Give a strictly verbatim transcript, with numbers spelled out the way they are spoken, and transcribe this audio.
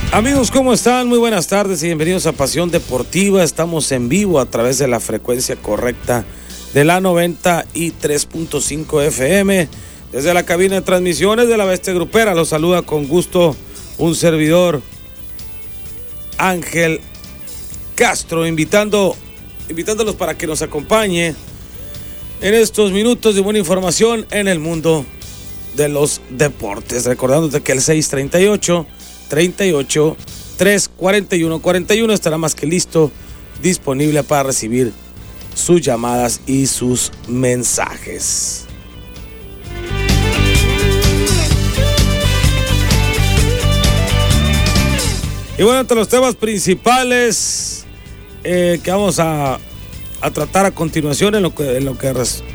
Amigos, ¿cómo están? Muy buenas tardes y bienvenidos a Pasión Deportiva. Estamos en vivo a través de la frecuencia correcta de la noventa y tres punto cinco F M. Desde la cabina de transmisiones de la Bestia Grupera los saluda con gusto un servidor, Ángel Castro, invitando, invitándolos para que nos acompañe en estos minutos de buena información en el mundo de los deportes. Recordándote que el seis treinta y ocho, treinta y ocho, tres cuarenta y uno, cuarenta y uno estará más que listo, disponible para recibir sus llamadas y sus mensajes. Y bueno, entre los temas principales eh, que vamos a, a tratar a continuación en lo que, en lo que res,